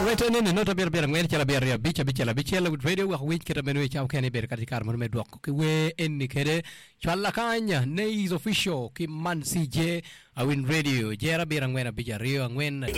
wetene ne nota ber ngwen chala ber ya bicha radio wa wich keta menwe cha kene ber katika armor me dwok ki we enni kede chala kanya ne is official ki man CJ awin radio jera ber ngwen bicha rio ngwen